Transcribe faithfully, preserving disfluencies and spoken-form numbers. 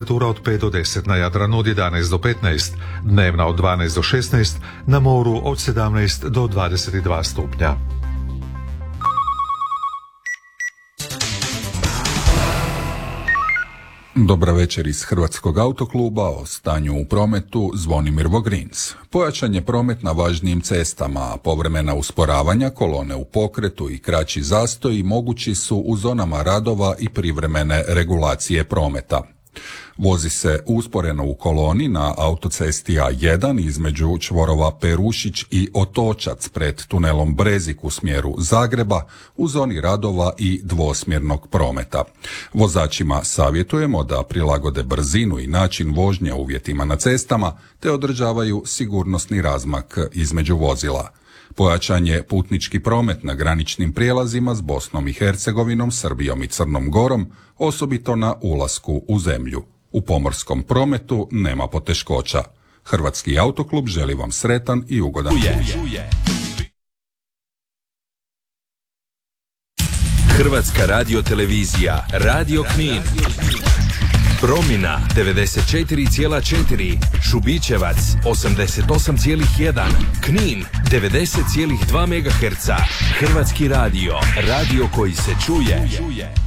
temperatura od pet do deset, na Jadranu od jedanaest do petnaest, dnevna od dvanaest do šesnaest, na moru od sedamnaest do dvadeset dva stupnja. Dobra večer iz Hrvatskog autokluba, o stanju u prometu Zvonimir Vogrins. Pojačan je promet na važnijim cestama, a povremena usporavanja, kolone u pokretu i kraći zastoji mogući su u zonama radova i privremene regulacije prometa. Vozi se usporeno u koloni na autocesti A jedan između čvorova Perušić i Otočac pred tunelom Brezik u smjeru Zagreba u zoni radova i dvosmjernog prometa. Vozačima savjetujemo da prilagode brzinu i način vožnje uvjetima na cestama te održavaju sigurnosni razmak između vozila. Pojačan je putnički promet na graničnim prijelazima s Bosnom i Hercegovinom, Srbijom i Crnom Gorom, osobito na ulasku u zemlju. U pomorskom prometu nema poteškoća. Hrvatski autoklub želi vam sretan i ugodan put. Hrvatska radiotelevizija, Radio Knin. Promina devedeset četiri zarez četiri, Šubićevac osamdeset osam zarez jedan, Knin devedeset zarez dva megaherca. Hrvatski radio, radio koji se čuje.